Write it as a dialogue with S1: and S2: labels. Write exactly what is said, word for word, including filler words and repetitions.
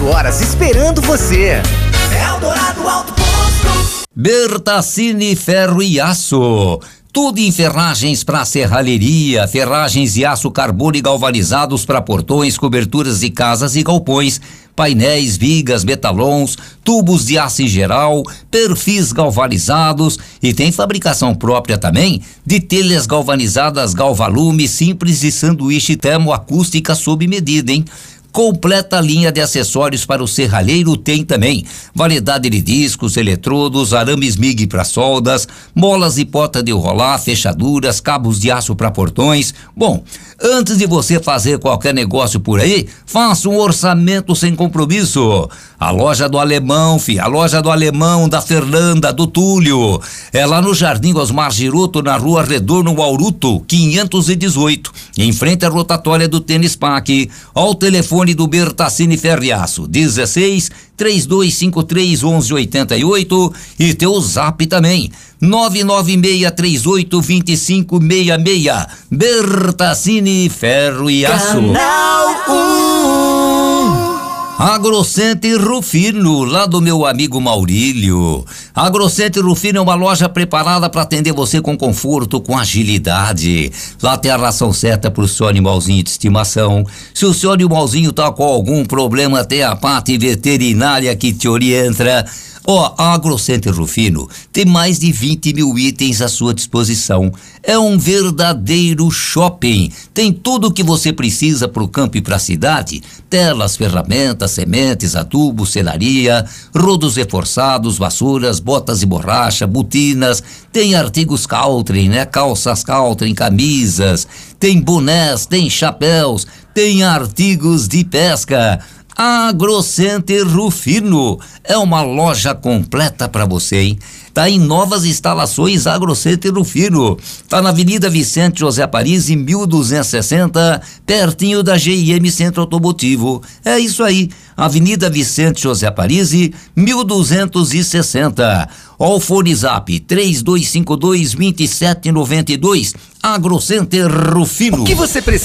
S1: horas esperando você.
S2: Eldorado Auto Posto.
S3: Bertacini Ferro e Aço. Tudo em ferragens para serralheria, ferragens e aço carbono e galvanizados para portões, coberturas de casas e galpões, painéis, vigas, metalons, tubos de aço em geral, perfis galvanizados e tem fabricação própria também de telhas galvanizadas Galvalume, simples e sanduíche termoacústica sob medida, hein? Completa linha de acessórios para o serralheiro tem também. Variedade de discos, eletrodos, arames M I G para soldas, molas e porta de rolar, fechaduras, cabos de aço para portões. Bom, antes de você fazer qualquer negócio por aí, faça um orçamento sem compromisso. A loja do Alemão, fi, a loja do Alemão, da Fernanda, do Túlio. É lá no Jardim Osmar Giroto, na Rua Retorno Auruto, quinhentos e dezoito, em frente à rotatória do Tênis Parque. Ao telefone do Bertacini Ferro e Aço, dezesseis, três dois cinco três, onze oitenta e oito, e teu zap também, nove nove seis três oito, dois cinco seis seis. Bertacini Ferro e Aço.
S2: Canal um.
S3: Agrocenter Rufino, lá do meu amigo Maurílio. Agrocenter Rufino é uma loja preparada para atender você com conforto, com agilidade. Lá tem a ração certa pro seu animalzinho de estimação. Se o seu animalzinho tá com algum problema, tem a parte veterinária que te orienta. Ó, a Agrocenter Rufino tem mais de vinte mil itens à sua disposição. É um verdadeiro shopping. Tem tudo o que você precisa para o campo e para a cidade. Telas, ferramentas, sementes, adubo, selaria, rodos reforçados, vassouras, botas de borracha, botinas. Tem artigos Caltrim, né? Calças Caltrim, camisas. Tem bonés, tem chapéus, tem artigos de pesca. Agrocenter Rufino é uma loja completa para você, hein? Tá em novas instalações Agrocenter Rufino. Tá na Avenida Vicente José Paris, em mil duzentos e sessenta, pertinho da G I M Centro Automotivo. É isso aí, Avenida Vicente José Paris, mil duzentos e sessenta. Ó, o fone zap três dois cinco dois, dois sete nove dois. Agrocenter Rufino.
S1: O que você precisa?